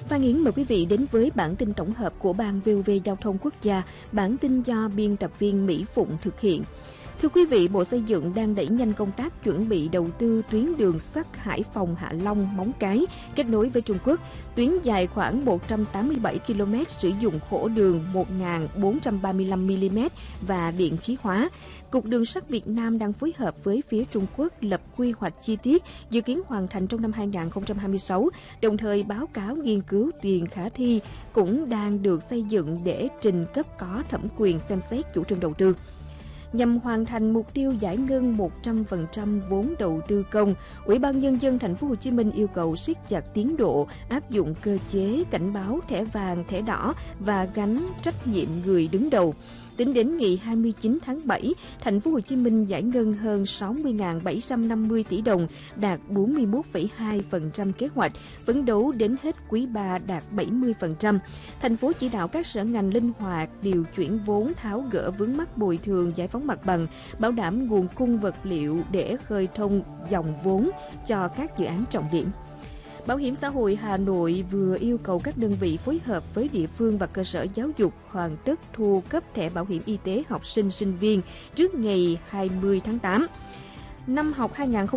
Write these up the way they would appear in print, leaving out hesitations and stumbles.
Phan Yến mời quý vị đến với bản tin tổng hợp của Ban VOV Giao thông Quốc gia, bản tin do biên tập viên Mỹ Phụng thực hiện. Thưa quý vị, Bộ Xây dựng đang đẩy nhanh công tác chuẩn bị đầu tư tuyến đường sắt Hải Phòng - Hạ Long - Móng Cái kết nối với Trung Quốc. Tuyến dài khoảng 187 km sử dụng khổ đường 1.435 mm và điện khí hóa. Cục Đường sắt Việt Nam đang phối hợp với phía Trung Quốc lập quy hoạch chi tiết, dự kiến hoàn thành trong năm 2026, đồng thời báo cáo nghiên cứu tiền khả thi cũng đang được xây dựng để trình cấp có thẩm quyền xem xét chủ trương đầu tư. Nhằm hoàn thành mục tiêu giải ngân 100% vốn đầu tư công, Ủy ban Nhân dân Thành phố Hồ Chí Minh yêu cầu siết chặt tiến độ, áp dụng cơ chế cảnh báo thẻ vàng, thẻ đỏ và gánh trách nhiệm người đứng đầu. Tính đến ngày 29 tháng 7, Thành phố Hồ Chí Minh giải ngân hơn 60.750 tỷ đồng, đạt 41,2% kế hoạch, phấn đấu đến hết quý 3 đạt 70%. Thành phố chỉ đạo các sở ngành linh hoạt điều chuyển vốn, tháo gỡ vướng mắc bồi thường, giải phóng mặt bằng, bảo đảm nguồn cung vật liệu để khơi thông dòng vốn cho các dự án trọng điểm. Bảo hiểm xã hội Hà Nội vừa yêu cầu các đơn vị phối hợp với địa phương và cơ sở giáo dục hoàn tất thu cấp thẻ bảo hiểm y tế học sinh sinh viên trước ngày 20 tháng 8. Năm học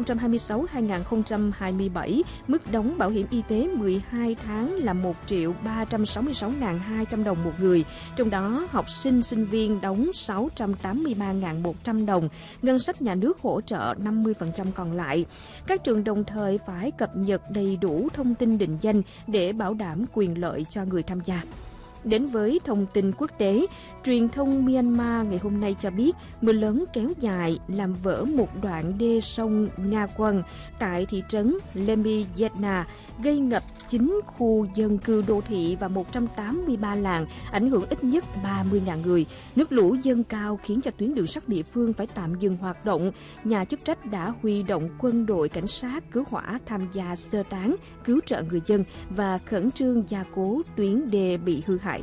2026-2027, mức đóng bảo hiểm y tế 12 tháng là 1.366.200 đồng một người, trong đó học sinh sinh viên đóng 683.100 đồng, ngân sách nhà nước hỗ trợ 50% còn lại. Các trường đồng thời phải cập nhật đầy đủ thông tin định danh để bảo đảm quyền lợi cho người tham gia. Đến với thông tin quốc tế, truyền thông Myanmar ngày hôm nay cho biết mưa lớn kéo dài làm vỡ một đoạn đê sông Nga Quang tại thị trấn Lempi Yetna, gây ngập 9 khu dân cư đô thị và 183 làng, ảnh hưởng ít nhất 30.000 người. Nước lũ dâng cao khiến cho tuyến đường sắt địa phương phải tạm dừng hoạt động. Nhà chức trách đã huy động quân đội, cảnh sát, cứu hỏa tham gia sơ tán, cứu trợ người dân và khẩn trương gia cố tuyến đê bị hư hại.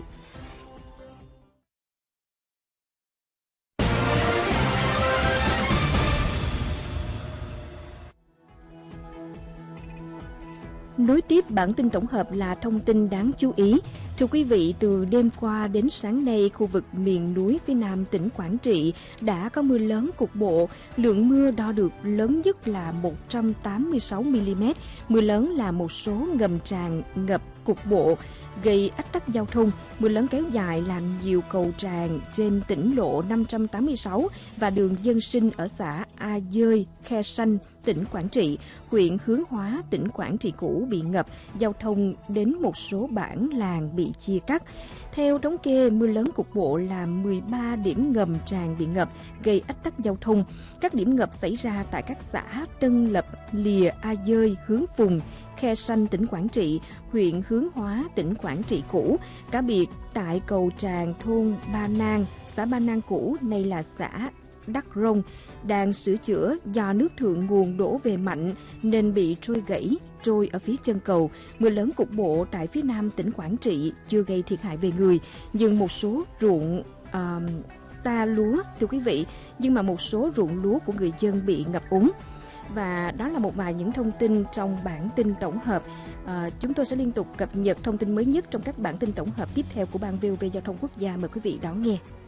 Nối tiếp bản tin tổng hợp là thông tin đáng chú ý. Thưa quý vị, từ đêm qua đến sáng nay, khu vực miền núi phía Nam tỉnh Quảng Trị đã có mưa lớn cục bộ. Lượng mưa đo được lớn nhất là 186 mm. Mưa lớn là một số ngầm tràn ngập cục bộ, gây ách tắc giao thông. Mưa lớn kéo dài làm nhiều cầu tràn trên tỉnh lộ 586 và đường dân sinh ở xã A Dơi, Khe Sanh, tỉnh Quảng Trị. Huyện Hướng Hóa, tỉnh Quảng Trị cũ bị ngập, giao thông đến một số bản làng bị chia cắt. Theo thống kê, mưa lớn cục bộ làm 13 điểm ngầm tràn bị ngập, gây ách tắc giao thông. Các điểm ngập xảy ra tại các xã Tân Lập, Lìa, A Dơi, Hướng Phùng, Khe Sanh, tỉnh Quảng Trị, huyện Hướng Hóa, tỉnh Quảng Trị cũ. Cá biệt tại cầu tràn thôn Ba Nang, xã Ba Nang cũ, nay là xã Đắc Rông, đang sửa chữa do nước thượng nguồn đổ về mạnh nên bị trôi gãy, trôi ở phía chân cầu. Mưa lớn cục bộ tại phía Nam tỉnh Quảng Trị chưa gây thiệt hại về người, nhưng một số ruộng ta lúa, thưa quý vị, nhưng mà một số ruộng lúa của người dân bị ngập úng. Và đó là một vài những thông tin trong bản tin tổng hợp. Chúng tôi sẽ liên tục cập nhật thông tin mới nhất trong các bản tin tổng hợp tiếp theo của Ban VOV Giao thông Quốc gia. Mời quý vị đón nghe.